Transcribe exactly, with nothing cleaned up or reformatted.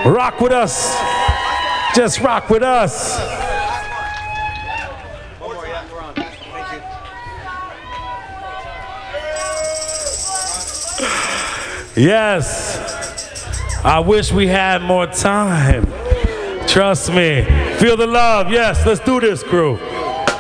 Rock with us. Just rock with us. Yes. I wish we had more time. Trust me. Feel the love. Yes, let's do this, crew.